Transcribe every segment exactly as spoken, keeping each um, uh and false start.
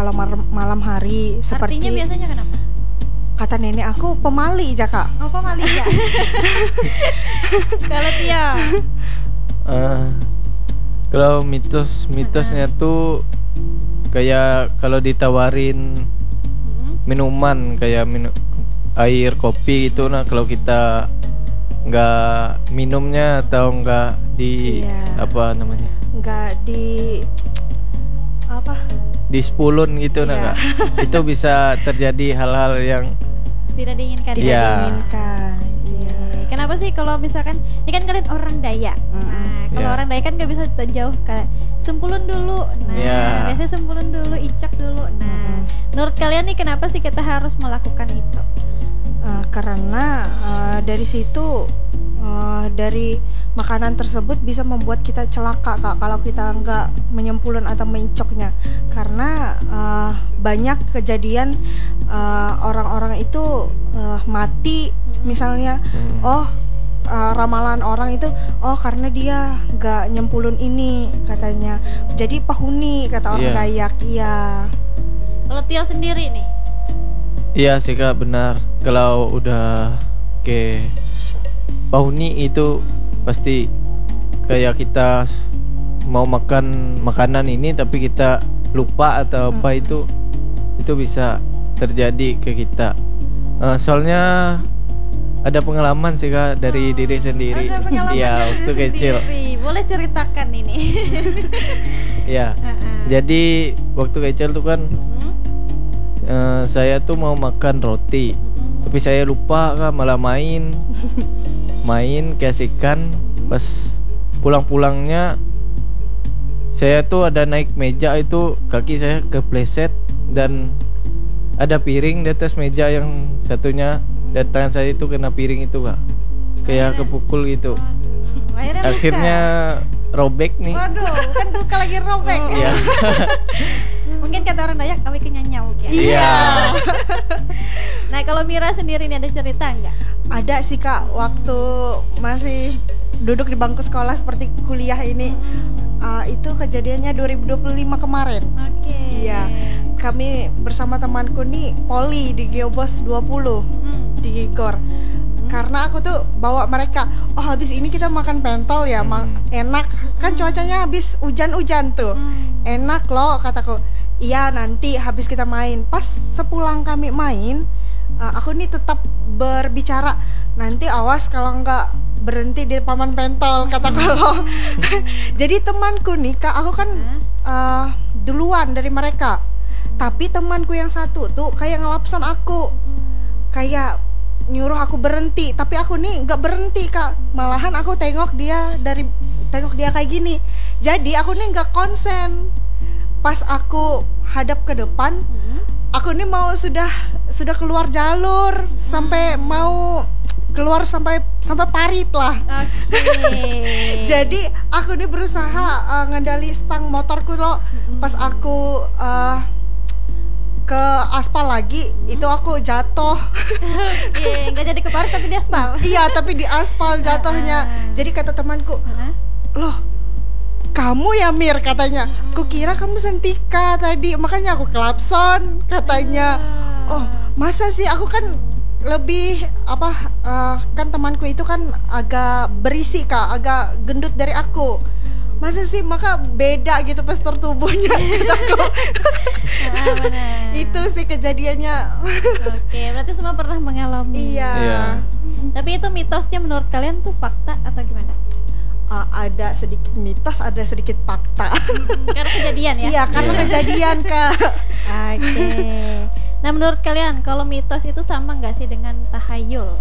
kalau mar- malam hari. Seperti artinya biasanya kenapa? Kata nenek aku pemali aja kak. Oh pemali ya. Kalau Tia Uh, kalau mitos mitosnya tuh kayak kalau ditawarin Mm-mm. minuman kayak minu- air kopi itu, nah kalau kita nggak minumnya atau nggak di Iya. apa namanya Nggak di apa? di spulun gitu, nah Iya. Kak, itu bisa terjadi hal-hal yang tidak diinginkan. Tidak Iya. diinginkan. Iya. Kenapa sih kalau misalkan ini kan kalian orang Dayak. Nah, kalau Iya. orang Dayak kan nggak bisa jauh kayak sempulun dulu. Nah, Iya. biasanya sempulun dulu, icak dulu. Nah, Mm-mm. menurut kalian nih kenapa sih kita harus melakukan itu? Uh, karena uh, dari situ uh, dari makanan tersebut bisa membuat kita celaka kak kalau kita nggak menyempulun atau mencoknya, karena uh, banyak kejadian uh, orang-orang itu uh, mati misalnya. Hmm. Oh uh, ramalan orang itu oh karena dia nggak nyempulun ini katanya jadi pahuni kata orang Iya. Dayak. Iya. Kalau Tia sendiri nih, Iya sih Kak, benar. Kalau udah ke pahuni itu pasti kayak kita s- mau makan makanan ini tapi kita lupa atau apa, itu itu bisa terjadi ke kita. Eh, soalnya ada pengalaman sih Kak dari diri sendiri. ada pengalaman Iya, dari waktu diri kecil. sendiri. Boleh ceritakan ini. Iya. Heeh. Jadi waktu kecil tuh kan Hmm? eh, saya tuh mau makan roti. Tapi saya lupa Kak, malah main main keasikan. Pas pulang-pulangnya saya tuh ada naik meja, itu kaki saya kepleset dan ada piring di atas meja, yang satunya dan tangan saya itu kena piring itu Kak, kayak kepukul gitu. Waduh, akhirnya, luka. Akhirnya robek nih. Waduh, bukan luka lagi robek. Iya. Mungkin kata orang Dayak awi kenyanyau ya. Iya. Nah, kalau Mira sendiri nih ada cerita enggak? Ada sih kak, waktu masih duduk di bangku sekolah seperti kuliah ini. Uh, itu kejadiannya dua ribu dua puluh lima kemarin. Oke. Iya, kami bersama temanku nih poli di Geobos dua puluh Mm. di Gor. Karena aku tuh bawa mereka, oh habis ini kita makan pentol ya, ma- enak kan cuacanya habis hujan-hujan tuh, enak loh kataku. Iya nanti habis kita main. Pas sepulang kami main, uh, aku nih tetap berbicara, nanti awas kalau nggak berhenti di paman pentol kataku loh. Jadi temanku nih kak, aku kan uh, duluan dari mereka, tapi temanku yang satu tuh kayak ngelapsan aku, kayak nyuruh aku berhenti, tapi aku nih nggak berhenti kak, malahan aku tengok dia dari tengok dia kayak gini, jadi aku nih nggak konsen. Pas aku hadap ke depan, aku nih mau sudah sudah keluar jalur sampai mau keluar sampai sampai parit lah. Oke. Jadi aku nih berusaha uh, ngendali stang motorku loh. Pas aku uh, ke aspal lagi, itu aku jatuh. Oke, enggak jadi ke parit tapi di aspal. Iya, tapi di aspal jatuhnya. Jadi kata temanku, Hah? loh kamu ya Mir katanya, kukira kamu Sentika tadi, makanya aku klakson katanya. Oh masa sih, aku kan lebih apa uh, kan temanku itu kan agak berisi kak, agak gendut dari aku. Masa sih, maka beda gitu postur tubuhnya kataku. Ah, benar. Itu sih kejadiannya. Oke, berarti semua pernah mengalami. Iya. Iya. Tapi itu mitosnya menurut kalian tuh fakta atau gimana? Uh, ada sedikit mitos, ada sedikit fakta. Karena kejadian ya? Iya, karena Iya. kejadian kak. Oke. Nah, menurut kalian kalau mitos itu sama nggak sih dengan tahayul?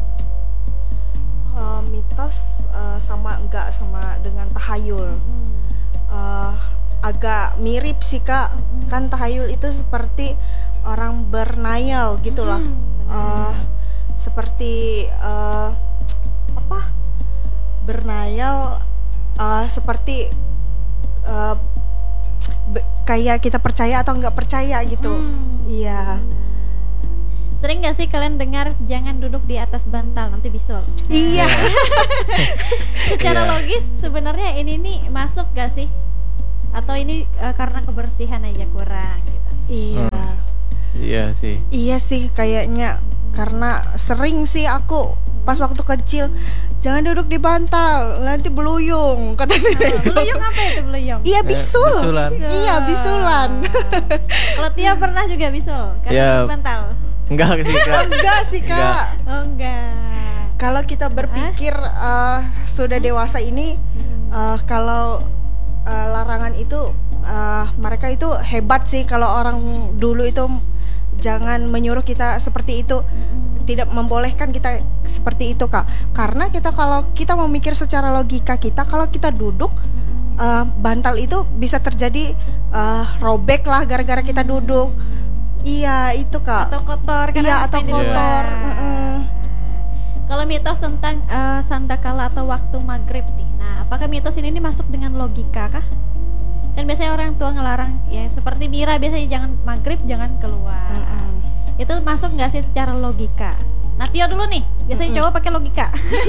Uh, mitos uh, sama enggak sama dengan tahayul? Uh, agak mirip sih kak. Kan tahayul itu seperti orang bernayal gitulah. Hmm, benar. Uh, seperti uh, apa? Bernayal uh, seperti uh, be- kayak kita percaya atau nggak percaya gitu. Hmm. Iya. Sering nggak sih kalian dengar jangan duduk di atas bantal nanti bisul? Iya. Secara Iya. logis sebenarnya ini nih masuk gak sih? Atau ini uh, karena kebersihan aja kurang gitu? Iya. Iya sih. Iya sih kayaknya, karena sering sih aku pas waktu kecil, jangan duduk di bantal, nanti beluyung kata nenekku. Beluyung apa itu beluyung? Iya, bisul. Eh, bisulan. Iya, bisulan. Kalau Tia pernah juga bisul karena Ya. duduk bantal? Enggak sih kak. Enggak sih, Kak. Enggak. Oh enggak. Kalau kita berpikir eh, sudah dewasa ini, eh, kalau eh, larangan itu eh, mereka itu hebat sih. Kalau orang dulu itu jangan menyuruh kita seperti itu, tidak membolehkan kita seperti itu, Kak. Karena kita kalau kita memikir secara logika kita, kalau kita duduk eh, bantal itu bisa terjadi eh, robek lah gara-gara kita duduk. Iya, itu, Kak. Atau kotor karena Iya, harus atau main di kotor. luar. Mm-mm. Kalau mitos tentang eh, sandakala atau waktu maghrib nih, nah apakah mitos ini, ini masuk dengan logika kah? Kan biasanya orang tua ngelarang ya, seperti Mira biasanya jangan maghrib, jangan keluar. Mm-mm. Itu masuk nggak sih secara logika? Nah Tio dulu nih, biasanya cowok pakai logika.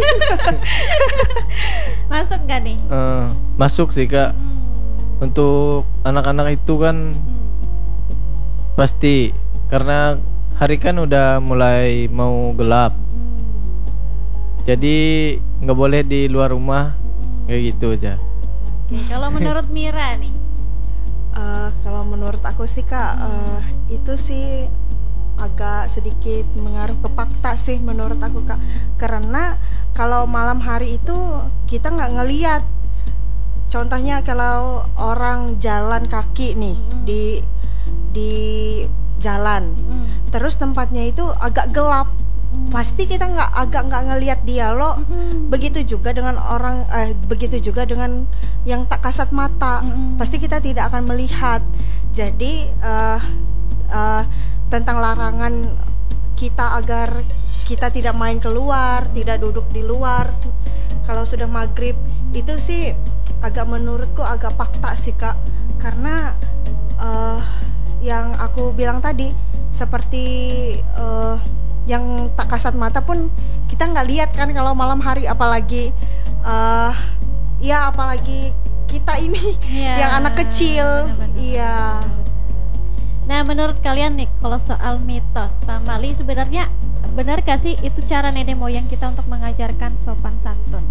Masuk nggak nih? Eh, masuk sih kak. Hmm. Untuk anak-anak itu kan Hmm. pasti, karena hari kan udah mulai mau gelap, Hmm. jadi nggak boleh di luar rumah, kayak gitu aja. Oke, kalau menurut Mira nih, Eh, kalau menurut aku sih, Kak, eh, itu sih agak sedikit mengaruh ke fakta sih menurut aku, Kak. Karena kalau malam hari itu kita nggak ngeliat. Contohnya kalau orang jalan kaki nih di di jalan, hmm. terus tempatnya itu agak gelap, pasti kita nggak agak nggak ngelihat dia loh. Hmm. Begitu juga dengan orang eh begitu juga dengan yang tak kasat mata, Mm-mm. pasti kita tidak akan melihat. Jadi eh eh, tentang larangan kita agar kita tidak main keluar, tidak duduk di luar kalau sudah maghrib, itu sih agak menurutku agak fakta sih, Kak. Karena eh yang aku bilang tadi, seperti eh yang tak kasat mata pun kita nggak lihat kan kalau malam hari, apalagi uh, ya apalagi kita ini Iya, yang anak kecil. benar-benar. Iya. Nah menurut kalian nih, kalau soal mitos pamali, sebenarnya benar gak sih itu cara nenek moyang kita untuk mengajarkan sopan santun?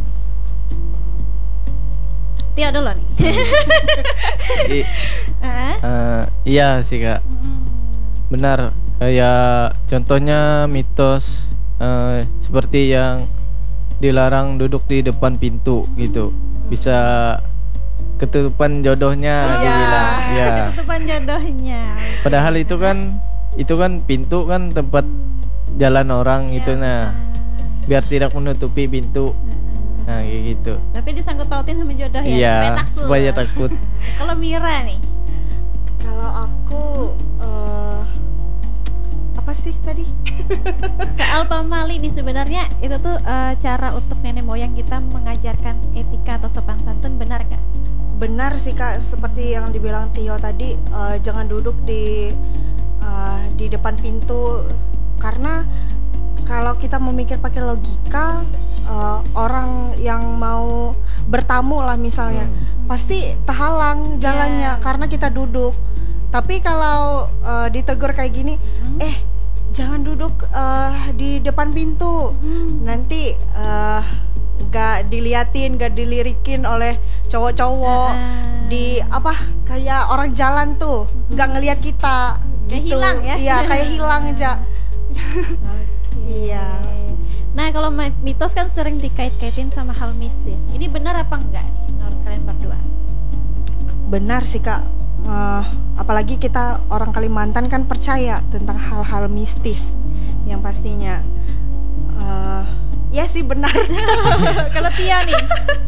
Tio dulu nih. I- Ah? eh, iya sih kak, Mm-mm. benar. Kayak contohnya mitos eh, seperti yang dilarang duduk di depan pintu gitu, bisa ketutupan jodohnya Iya. dibilang. Ya. Ketutupan jodohnya. Padahal itu kan itu kan pintu kan tempat jalan orang Iya. itu, nah biar tidak menutupi pintu. Nah kayak gitu. Tapi disangkut pautin sama jodoh ya, Iya, supaya takut. supaya takut. Kalau Mira nih, Kalau aku eh, apa sih tadi? soal pamali nih, sebenarnya itu tuh eh, cara untuk nenek moyang kita mengajarkan etika atau sopan santun, benar nggak? Benar sih, Kak, seperti yang dibilang Tio tadi, eh, jangan duduk di eh, di depan pintu, karena kalau kita memikir pakai logika, eh, orang yang mau bertamu lah misalnya, Hmm. pasti terhalang jalannya Iya. karena kita duduk. Tapi kalau eh, ditegur kayak gini, Hmm. eh jangan duduk eh, di depan pintu, Hmm. nanti eh, nggak diliatin, nggak dilirikin oleh cowok-cowok, Ah. di apa kayak orang jalan tuh nggak ngelihat kita, Kayak gitu. hilang ya? Iya, kayak hilang aja. Oke. Iya. Nah kalau ma- mitos kan sering dikait-kaitin sama hal mistis. Ini benar apa enggak nih menurut kalian berdua? Benar sih, Kak. Eh, apalagi kita orang Kalimantan kan percaya tentang hal-hal mistis yang pastinya. Eh, ya sih benar. Kalau Tia nih,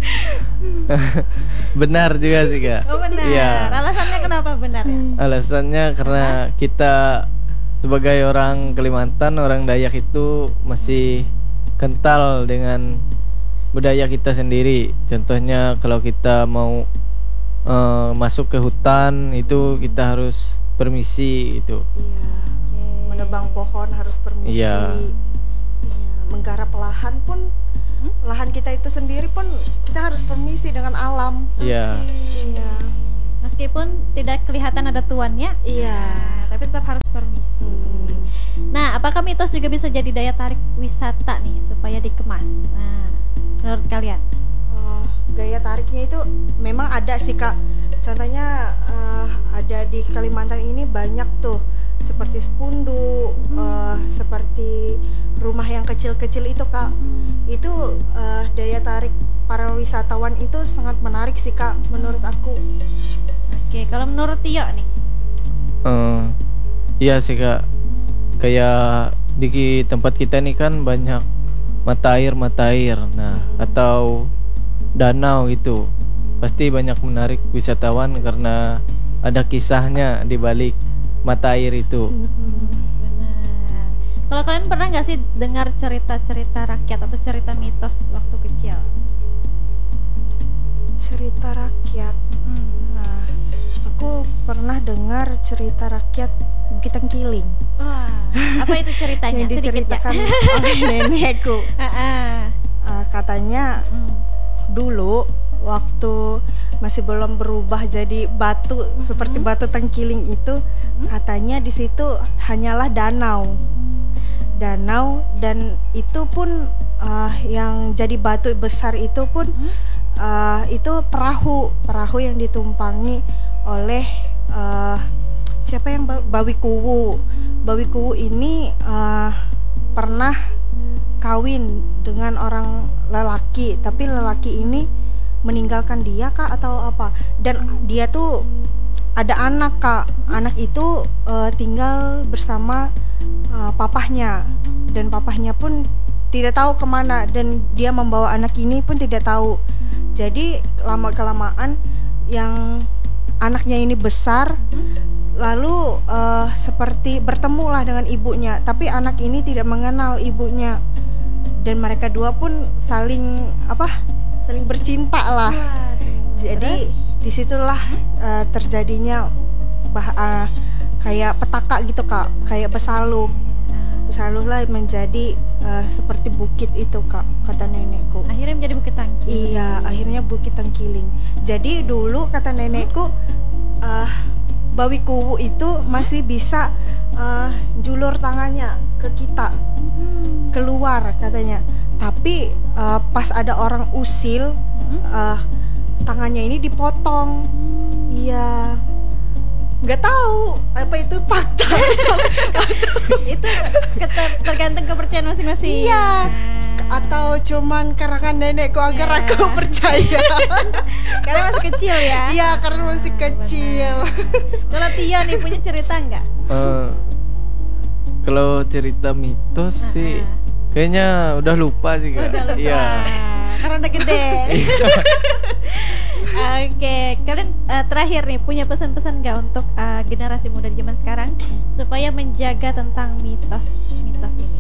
Benar juga sih kak. oh benar. Iya. Alasannya kenapa benar ya? Alasannya karena kita sebagai orang Kalimantan, orang Dayak itu masih kental dengan budaya kita sendiri. Contohnya kalau kita mau eh, masuk ke hutan itu kita harus permisi itu. Iya. Menebang pohon harus permisi. Iya. Iya. Menggarap lahan pun, lahan kita itu sendiri pun kita harus permisi dengan alam. Iya. Iya. Meskipun tidak kelihatan ada tuannya, Iya. nah, tapi tetap harus permisi. Mm-mm. apakah mitos juga bisa jadi daya tarik wisata nih supaya dikemas? Nah, menurut kalian? Uh, gaya tariknya itu memang ada sih Kak. Contohnya uh, ada di Kalimantan ini banyak tuh, seperti Sepundu, uh, seperti rumah yang kecil-kecil itu Kak. Itu uh, daya tarik para wisatawan itu sangat menarik sih Kak menurut aku. Oke, kalau menurut Tio nih? Uh, iya sih Kak. Kayak di tempat kita nih kan banyak mata air mata air, nah atau danau gitu, pasti banyak menarik wisatawan karena ada kisahnya di balik mata air itu. Benar. Kalau kalian pernah nggak sih dengar cerita-cerita rakyat atau cerita mitos waktu kecil? Cerita rakyat. Hmm. Nah, aku pernah dengar cerita rakyat Bukit Tengkiling. Wah, apa itu ceritanya? Yang diceritakan Sedikit, ya? oleh nenekku. Ah, Uh, katanya hmm. dulu waktu masih belum berubah jadi batu Mm-hmm. seperti batu tengkiling itu, mm-hmm. katanya di situ hanyalah danau, danau dan itu pun uh, yang jadi batu besar itu pun Mm-hmm. uh, itu perahu perahu yang ditumpangi oleh uh, siapa yang ba- Bawi Kuwu. Bawi Kuwu ini uh, pernah kawin dengan orang lelaki, tapi lelaki ini meninggalkan dia Kak atau apa, dan dia tuh ada anak Kak. Anak itu uh, tinggal bersama uh, papahnya, dan papahnya pun tidak tahu kemana, dan dia membawa anak ini pun tidak tahu. Jadi lama kelamaan yang anaknya ini besar, lalu uh, seperti bertemulah dengan ibunya, tapi anak ini tidak mengenal ibunya, dan mereka dua pun saling apa saling bercinta lah. Waduh. Jadi disitulah uh, terjadinya bah uh, kayak petaka gitu Kak, kayak besaluh besaluh lah menjadi uh, seperti bukit itu Kak, kata nenekku. Akhirnya menjadi Bukit Tengkiling. Iya, akhirnya Bukit Tengkiling. Jadi dulu kata nenekku, uh, Bawi Kuwu itu masih bisa uh, julur tangannya ke kita, keluar katanya. Tapi uh, pas ada orang usil, uh, tangannya ini dipotong. Iya, nggak tahu apa itu fakta atau, atau Itu keter- tergantung kepercayaan masing-masing. iya, Nah. atau cuman karangan nenekku agar Ya. aku percaya. Karena masih kecil ya. Iya, karena masih Ah, kecil. benar. Kalau Tio nih punya cerita nggak? Uh, kalau cerita mitos Ah, sih ah. kayaknya udah lupa sih Kak. Udah lupa. Iya. Karena udah gede. Oke, kalian uh, terakhir nih punya pesan-pesan nggak untuk uh, generasi muda di zaman sekarang supaya menjaga tentang mitos-mitos ini?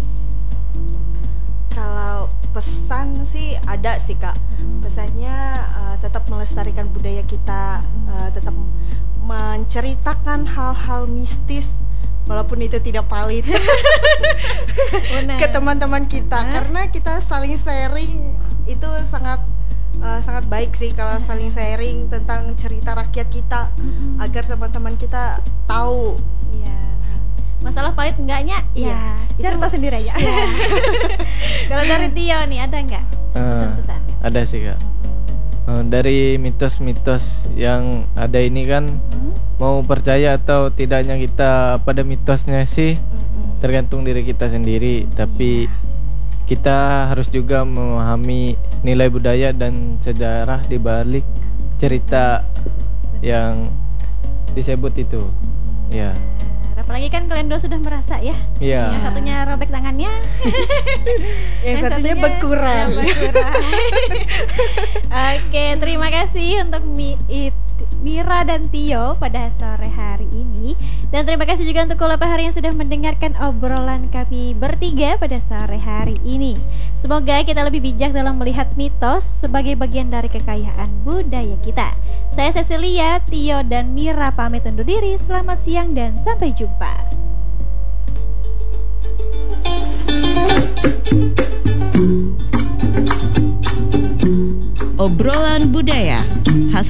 Kalau pesan sih ada sih Kak. Pesannya uh, tetap melestarikan budaya kita, uh, tetap menceritakan hal-hal mistis walaupun itu tidak valid Benar. ke teman-teman kita. Hah? Karena kita saling sharing itu sangat uh, sangat baik sih kalau saling sharing tentang cerita rakyat kita, agar teman-teman kita tahu. Iya. Masalah valid enggaknya? Iya, Ya, cerita itu- sendiri aja. Iya. Kalau dari Tio nih ada nggak Uh, pesan-pesan? ada sih Kak. Uh, dari mitos-mitos yang ada ini kan, Hmm? mau percaya atau tidaknya kita pada mitosnya sih Mm-mm. tergantung diri kita sendiri, tapi kita harus juga memahami nilai budaya dan sejarah di balik cerita yang disebut itu. Ya. Nah, apalagi kan kalian dua sudah merasa ya. Iya. Yang satunya robek tangannya, Yang satunya berkurang. ya, berkurang. Oke, terima kasih untuk Mi- It- Mira dan Tio pada sore hari ini. Dan terima kasih juga untuk Kulapa Hari yang sudah mendengarkan obrolan kami bertiga pada sore hari ini. Semoga kita lebih bijak dalam melihat mitos sebagai bagian dari kekayaan budaya kita. Saya Cecilia, Tio, dan Mira pamit undur diri. Selamat siang dan sampai jumpa. Obrolan budaya, hasil